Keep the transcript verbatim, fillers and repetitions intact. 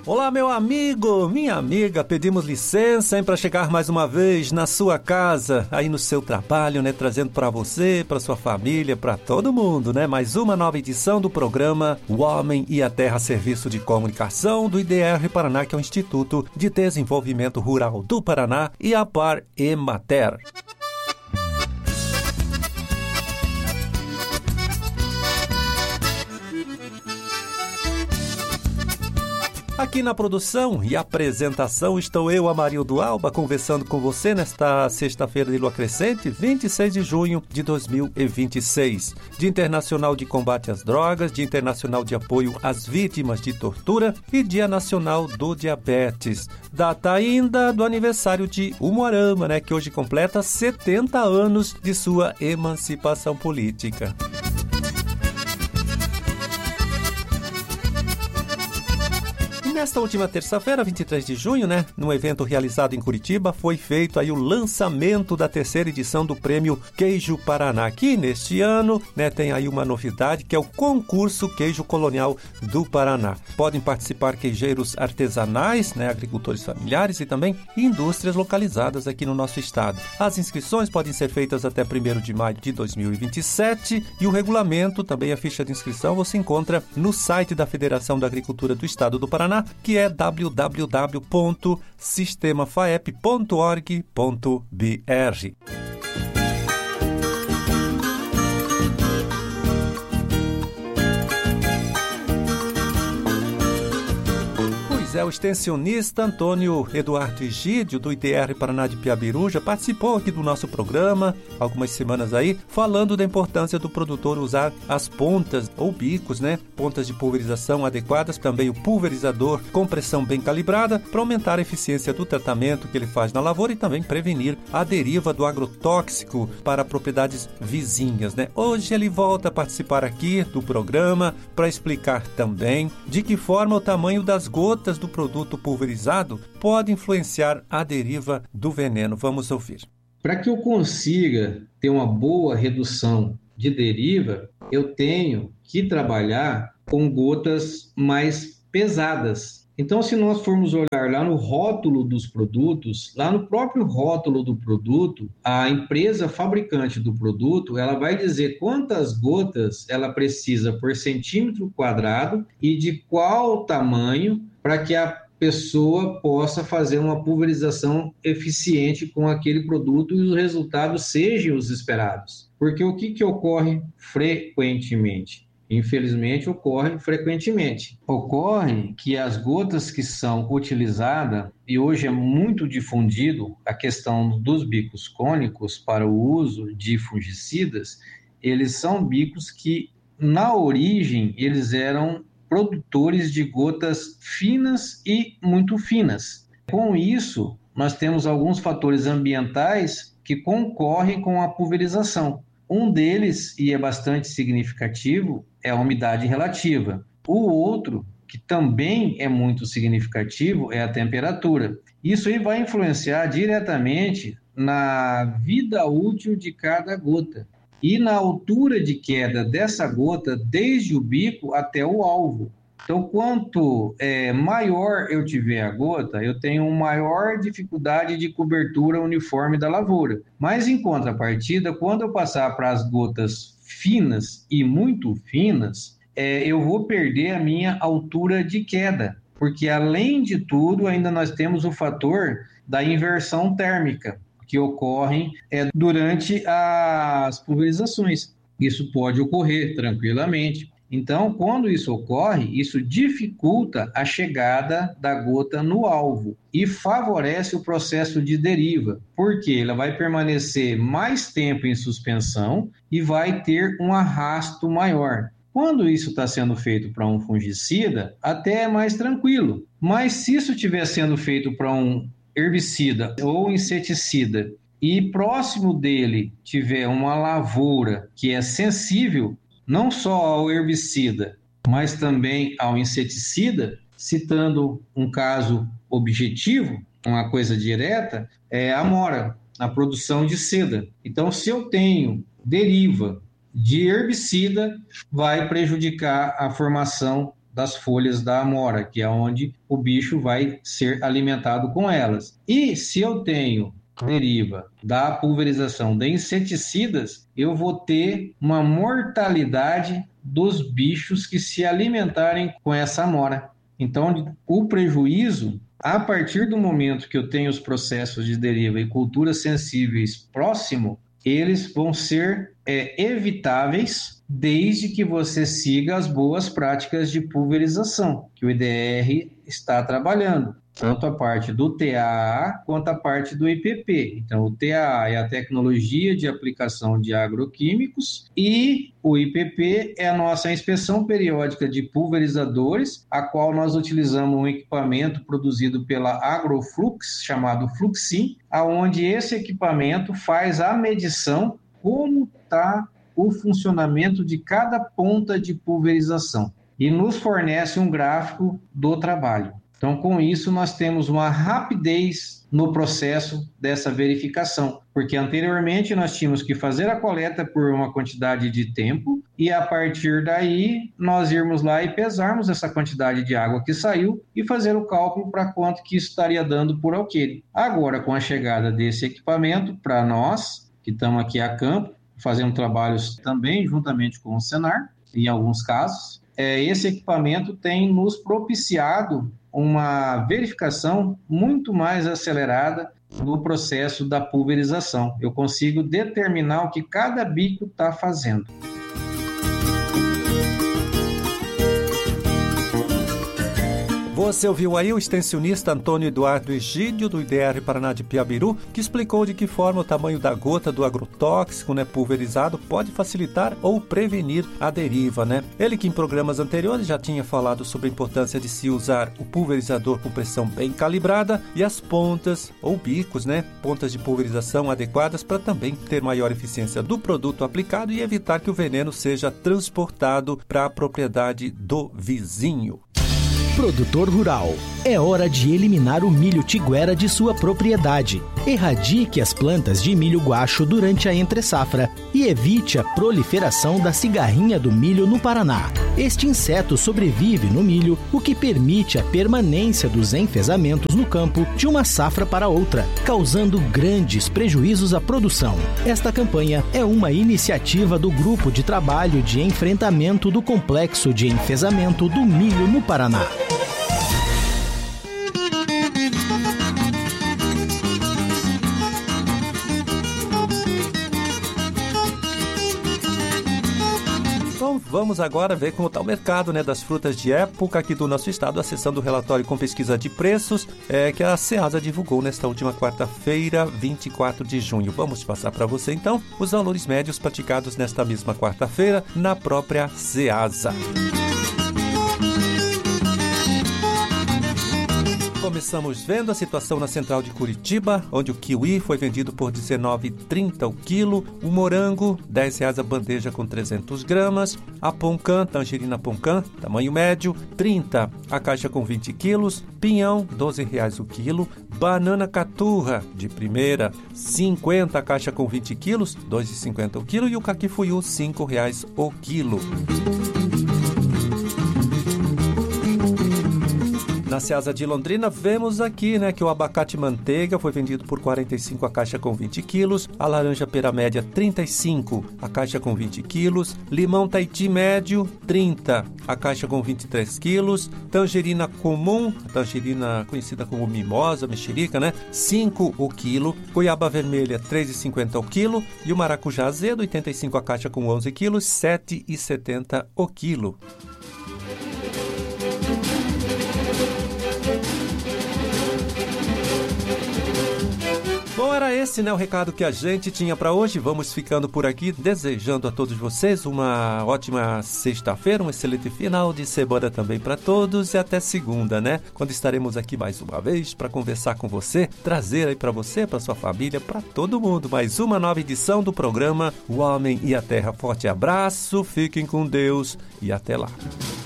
Olá, meu amigo, minha amiga, pedimos licença para chegar mais uma vez na sua casa, aí no seu trabalho, né, trazendo para você, para sua família, para todo mundo, né, mais uma nova edição do programa O Homem e a Terra, Serviço de Comunicação do I D R Paraná, que é o Instituto de Desenvolvimento Rural do Paraná, e a Par Emater. Aqui na produção e apresentação estou eu, Amarildo Alba, conversando com você nesta sexta-feira de lua crescente, vinte e seis de junho de dois mil e vinte e seis. Dia Internacional de Combate às Drogas, Dia Internacional de Apoio às Vítimas de Tortura e Dia Nacional do Diabetes. Data ainda do aniversário de Umuarama, né, que hoje completa setenta anos de sua emancipação política. Nesta última terça-feira, vinte e três de junho, né, num evento realizado em Curitiba, foi feito aí o lançamento da terceira edição do Prêmio Queijo Paraná. Aqui neste ano, né, tem aí uma novidade, que é o concurso Queijo Colonial do Paraná. Podem participar queijeiros artesanais, né, agricultores familiares e também indústrias localizadas aqui no nosso estado. As inscrições podem ser feitas até primeiro de maio de dois mil e vinte e sete e o regulamento, também a ficha de inscrição, você encontra no site da Federação da Agricultura do Estado do Paraná, que é w w w ponto sistema faep ponto org ponto b r. É, o extensionista Antônio Eduardo Egídio, do I D R Paraná de Piabiruja, participou aqui do nosso programa algumas semanas aí, falando da importância do produtor usar as pontas ou bicos, né? Pontas de pulverização adequadas, também o pulverizador com pressão bem calibrada, para aumentar a eficiência do tratamento que ele faz na lavoura e também prevenir a deriva do agrotóxico para propriedades vizinhas, né? Hoje ele volta a participar aqui do programa para explicar também de que forma o tamanho das gotas do do produto pulverizado pode influenciar a deriva do veneno. Vamos ouvir. Para que eu consiga ter uma boa redução de deriva, eu tenho que trabalhar com gotas mais pesadas. Então, se nós formos olhar lá no rótulo dos produtos, lá no próprio rótulo do produto, a empresa fabricante do produto, ela vai dizer quantas gotas ela precisa por centímetro quadrado e de qual tamanho para que a pessoa possa fazer uma pulverização eficiente com aquele produto e os resultados sejam os esperados. Porque o que, que ocorre frequentemente? Infelizmente, ocorre frequentemente. Ocorre que as gotas que são utilizadas, e hoje é muito difundido a questão dos bicos cônicos para o uso de fungicidas, eles são bicos que, na origem, eles eram produtores de gotas finas e muito finas. Com isso, nós temos alguns fatores ambientais que concorrem com a pulverização. Um deles, e é bastante significativo, é a umidade relativa. O outro, que também é muito significativo, é a temperatura. Isso aí vai influenciar diretamente na vida útil de cada gota e na altura de queda dessa gota desde o bico até o alvo. Então, quanto é, maior eu tiver a gota, eu tenho maior dificuldade de cobertura uniforme da lavoura. Mas, em contrapartida, quando eu passar para as gotas finas e muito finas, é, eu vou perder a minha altura de queda, porque, além de tudo, ainda nós temos o fator da inversão térmica, que ocorrem é, durante as pulverizações. Isso pode ocorrer tranquilamente. Então, quando isso ocorre, isso dificulta a chegada da gota no alvo e favorece o processo de deriva, porque ela vai permanecer mais tempo em suspensão e vai ter um arrasto maior. Quando isso está sendo feito para um fungicida, até é mais tranquilo. Mas se isso estiver sendo feito para um herbicida ou inseticida e próximo dele tiver uma lavoura que é sensível não só ao herbicida, mas também ao inseticida, citando um caso objetivo, uma coisa direta, é a amora, a produção de seda. Então, se eu tenho deriva de herbicida, vai prejudicar a formação das folhas da amora, que é onde o bicho vai ser alimentado com elas. E se eu tenho deriva da pulverização de inseticidas, eu vou ter uma mortalidade dos bichos que se alimentarem com essa amora. Então, o prejuízo, a partir do momento que eu tenho os processos de deriva e culturas sensíveis próximo, eles vão ser é, evitáveis desde que você siga as boas práticas de pulverização, que o I D R está trabalhando, tanto a parte do T A A quanto a parte do I P P. Então, o T A A é a tecnologia de aplicação de agroquímicos e o I P P é a nossa inspeção periódica de pulverizadores, a qual nós utilizamos um equipamento produzido pela Agroflux, chamado Fluxim, aonde esse equipamento faz a medição como está o funcionamento de cada ponta de pulverização e nos fornece um gráfico do trabalho. Então, com isso, nós temos uma rapidez no processo dessa verificação, porque anteriormente nós tínhamos que fazer a coleta por uma quantidade de tempo e, a partir daí, nós irmos lá e pesarmos essa quantidade de água que saiu e fazer o cálculo para quanto que isso estaria dando por alqueire. Agora, com a chegada desse equipamento, para nós, que estamos aqui a campo, fazendo trabalhos também juntamente com o Senar, em alguns casos, é, esse equipamento tem nos propiciado uma verificação muito mais acelerada no processo da pulverização. Eu consigo determinar o que cada bico está fazendo. Você ouviu aí o extensionista Antônio Eduardo Egídio, do I D R Paraná de Piabiru, que explicou de que forma o tamanho da gota do agrotóxico, né, pulverizado pode facilitar ou prevenir a deriva, né? Ele que em programas anteriores já tinha falado sobre a importância de se usar o pulverizador com pressão bem calibrada e as pontas ou bicos, né, pontas de pulverização adequadas para também ter maior eficiência do produto aplicado e evitar que o veneno seja transportado para a propriedade do vizinho. Produtor rural, é hora de eliminar o milho tiguera de sua propriedade. Erradique as plantas de milho guacho durante a entre-safra e evite a proliferação da cigarrinha do milho no Paraná. Este inseto sobrevive no milho, o que permite a permanência dos enfesamentos no campo de uma safra para outra, causando grandes prejuízos à produção. Esta campanha é uma iniciativa do Grupo de Trabalho de Enfrentamento do Complexo de Enfesamento do Milho no Paraná. Vamos agora ver como está o mercado, né, das frutas de época aqui do nosso estado, acessando o relatório com pesquisa de preços é, que a Ceasa divulgou nesta última quarta-feira, vinte e quatro de junho. Vamos passar para você, então, os valores médios praticados nesta mesma quarta-feira na própria Ceasa. Começamos vendo a situação na Central de Curitiba, onde o kiwi foi vendido por dezenove reais e trinta centavos o quilo, o morango, dez reais a bandeja com trezentas gramas, a poncã, tangerina poncã, tamanho médio, trinta reais a caixa com vinte quilos, pinhão, doze reais o quilo, banana caturra de primeira, cinquenta reais a caixa com vinte quilos, dois reais e cinquenta centavos o quilo, e o caquifuiu, cinco reais o quilo. Na Ceasa de Londrina, vemos aqui, né, que o abacate manteiga foi vendido por quarenta e cinco reais a caixa com vinte quilos, a laranja pera média trinta e cinco reais a caixa com vinte quilos, limão Tahiti médio trinta reais a caixa com vinte e três quilos, tangerina comum, tangerina conhecida como mimosa, mexerica, né, cinco reais o quilo, goiaba vermelha três reais e cinquenta centavos o quilo e o maracujá azedo oitenta e cinco reais a caixa com onze quilos, sete reais e setenta centavos o quilo. Bom, era esse, né, o recado que a gente tinha para hoje. Vamos ficando por aqui, desejando a todos vocês uma ótima sexta-feira, um excelente final de semana também para todos e até segunda, né, quando estaremos aqui mais uma vez para conversar com você, trazer aí para você, para sua família, para todo mundo, mais uma nova edição do programa O Homem e a Terra. Forte abraço, fiquem com Deus e até lá.